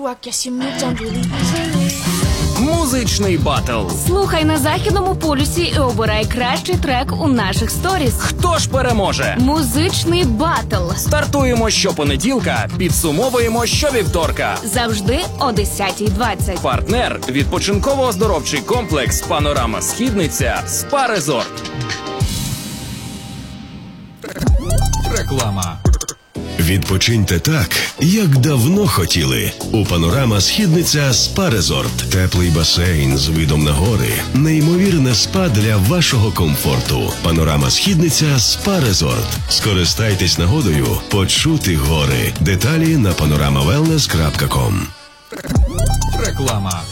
Музичний батл. Слухай на Західному полюсі і обирай кращий трек у наших сторіс. Хто ж переможе? Музичний батл. Стартуємо щопонеділка, підсумовуємо щовівторка. Завжди о 10:20. Партнер – відпочинково-оздоровчий комплекс «Панорама Східниця» СПА Резорт. Реклама. Відпочиньте так, як давно хотіли. У «Панорама Східниця» СПА Резорт. Теплий басейн з видом на гори. Неймовірне спа для вашого комфорту. «Панорама Східниця» СПА Резорт. Скористайтесь нагодою почути гори. Деталі на panoramawellness.com. Реклама.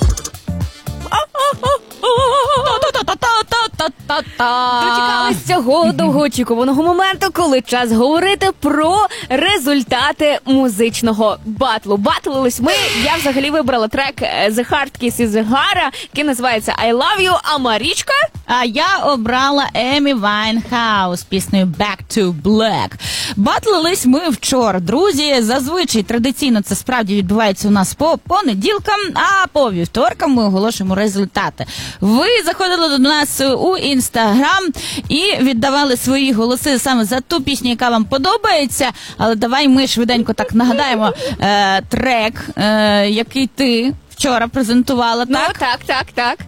Дочекались цього довгоочікуваного моменту, коли час говорити про результати музичного батлу. Батлились ми, я взагалі вибрала трек The Hard Kiss із Гара, який називається I Love You, а Марічка? А я обрала Емі Вайнхаус з піснею Back to Black. Батлились ми вчора, друзі. Зазвичай традиційно це справді відбувається у нас по понеділкам, а по вівторкам ми оголошуємо результати. Ви заходили до нас у Інстаграм і віддавали свої голоси саме за ту пісню, яка вам подобається. Але давай ми швиденько так нагадаємо трек, який ти вчора презентувала, так? Ну, так.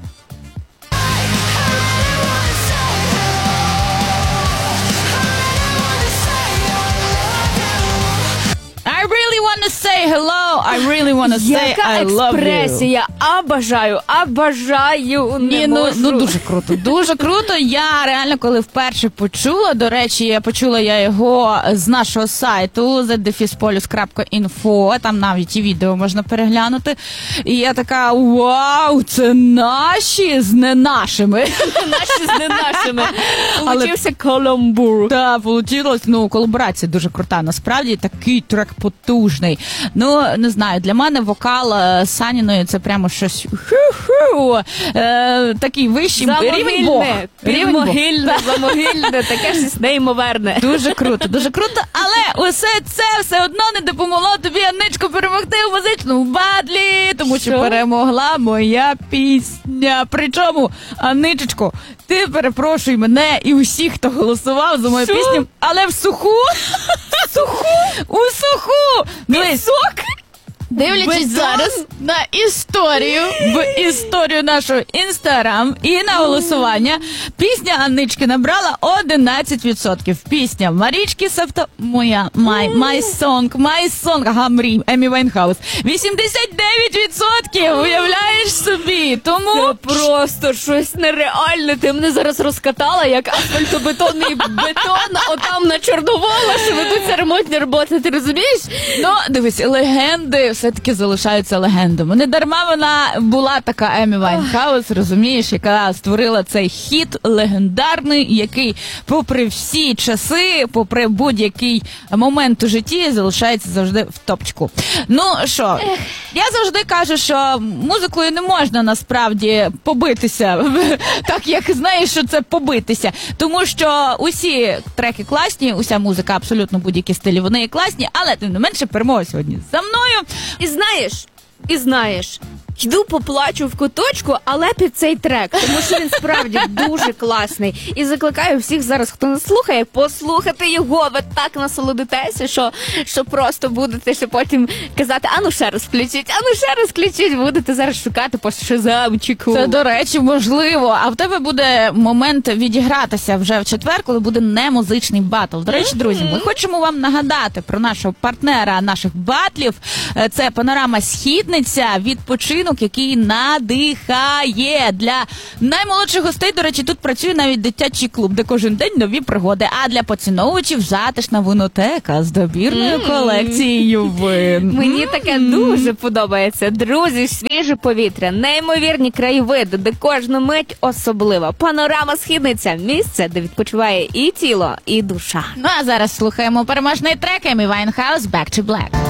I really want to say hello, I really want to say I love you. Яка експресія, обожаю, не можу. Ну дуже круто. Я реально, коли вперше почула, до речі, почула я його з нашого сайту zdefispolius.info, там навіть і відео можна переглянути. І я така, вау, це наші з не нашими. Наші з не нашими. Получився каламбур. Так, получилось, колаборація дуже крута, насправді, такий трек потужний. Не знаю, для мене вокал Саніної це прямо щось такий вищий рівень Бог. Замогильне, таке щось неймовірне. Дуже круто, але усе це все одно не допомогло тобі, Анничко, перемогти у музичному батлі, тому що перемогла моя пісня. Причому, Анничечко, ти перепрошуй мене і усіх, хто голосував за мою пісню, але в суху. У суху! Пісок? Дивлячись зараз на історію нашого Інстаграм і на голосування, пісня Аннички набрала 11%. Пісня Марічки Савто, моя, my song, Гамрі, Емі Вайнхаус. 89%, уявляєш собі, тому... Це просто щось нереальне, ти мене зараз розкатала, як асфальтобетонний бетон, отам на Чорноволосі ведуться ремонтні роботи, ти розумієш? Дивись, легенди все-таки залишаються легендами. Не дарма вона була така Емі Вайнхаус, розумієш, яка створила цей хіт легендарний, який попри всі часи, попри будь-який момент у житті, залишається завжди в топчику. Я завжди кажу, що музикою не можна насправді побитися, так як знаєш, що це побитися. Тому що усі треки класні, уся музика, абсолютно будь-які стилі, вони є класні, але тим не менше перемога сьогодні за мною. І знаєш, йду поплачу в куточку, але під цей трек, тому що він справді дуже класний. І закликаю всіх зараз, хто не слухає, послухати його. Ви так насолодитеся, що просто будете ще потім казати, ще раз включіть, будете зараз шукати по шазамчику. Це, до речі, можливо. А в тебе буде момент відігратися вже в четвер, коли буде немузичний батл. До речі, друзі, ми хочемо вам нагадати про нашого партнера наших батлів. Це «Панорама Східниця», відпочинок, який надихає. Для наймолодших гостей, до речі, тут працює навіть дитячий клуб, де кожен день нові пригоди. А для поціновувачів затишна винотека з добірною колекцією вин. Мені таке дуже подобається. Друзі, свіже повітря, неймовірні краєвиди, де кожна мить особлива. «Панорама Східниця» – місце, де відпочиває і тіло, і душа. А зараз слухаємо переможний трек Емі Вайнхаус «Back to Black».